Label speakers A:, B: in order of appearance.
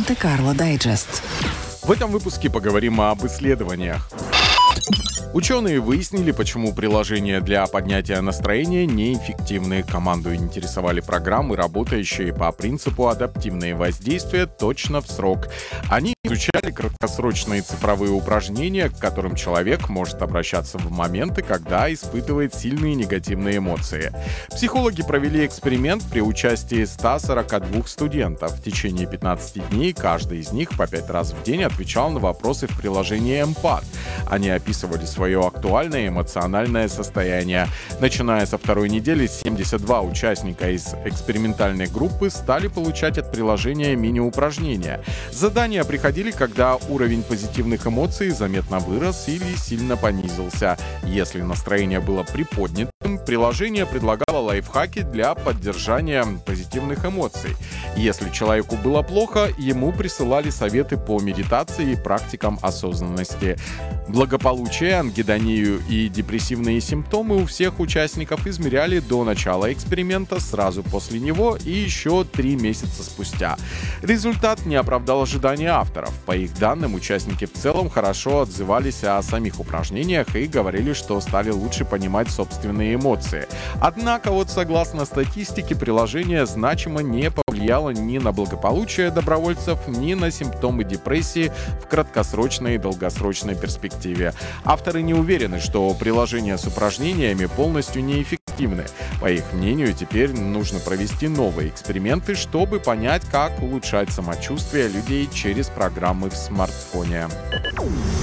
A: Монте-Карло Дайджест.
B: В этом выпуске поговорим об исследованиях. Ученые выяснили, почему приложения для поднятия настроения неэффективны. Команду интересовали программы, работающие по принципу адаптивные воздействия точно в срок. Они изучали краткосрочные цифровые упражнения, к которым человек может обращаться в моменты, когда испытывает сильные негативные эмоции. Психологи провели эксперимент при участии 142 студентов. В течение 15 дней каждый из них по 5 раз в день отвечал на вопросы в приложении «Эмпат». Они описывали свое актуальное эмоциональное состояние. Начиная со второй недели, 72 участника из экспериментальной группы стали получать от приложения мини-упражнения. Задания приходили, когда уровень позитивных эмоций заметно вырос или сильно понизился. Если настроение было приподнятым, приложение предлагало лайфхаки для поддержания позитивных эмоций. Если человеку было плохо, ему присылали советы по медитации и практикам осознанности. Благополучие, ангидонию и депрессивные симптомы у всех участников измеряли до начала эксперимента, сразу после него и еще 3 месяца спустя. Результат не оправдал ожидания авторов. По их данным, участники в целом хорошо отзывались о самих упражнениях и говорили, что стали лучше понимать собственные эмоции. Однако, согласно статистике, приложение значимо не повлияло ни на благополучие добровольцев, ни на симптомы депрессии в краткосрочной и долгосрочной перспективе. Авторы не уверены, что приложения с упражнениями полностью неэффективны. По их мнению, теперь нужно провести новые эксперименты, чтобы понять, как улучшать самочувствие людей через программы в смартфоне.